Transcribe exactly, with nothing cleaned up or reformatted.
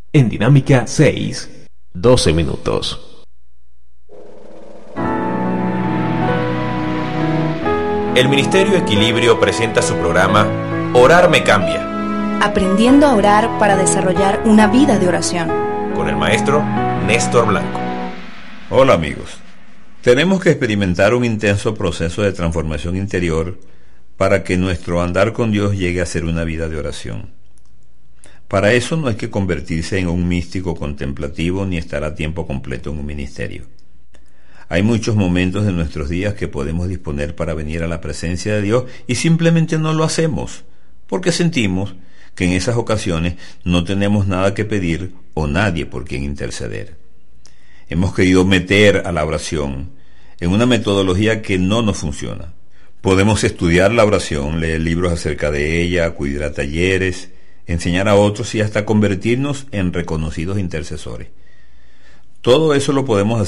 En Dinámica seis, doce minutos. El Ministerio Equilibrio presenta su programa Orar me cambia. Aprendiendo a orar para desarrollar una vida de oración. Con el maestro Néstor Blanco. Hola amigos. Tenemos que experimentar un intenso proceso de transformación interior para que nuestro andar con Dios llegue a ser una vida de oración. Para eso no hay que convertirse en un místico contemplativo ni estar a tiempo completo en un ministerio. Hay muchos momentos de nuestros días que podemos disponer para venir a la presencia de Dios y simplemente no lo hacemos, porque sentimos que en esas ocasiones no tenemos nada que pedir o nadie por quien interceder. Hemos querido meter a la oración en una metodología que no nos funciona. Podemos estudiar la oración, leer libros acerca de ella, acudir a talleres, enseñar a otros y hasta convertirnos en reconocidos intercesores. Todo eso lo podemos hacer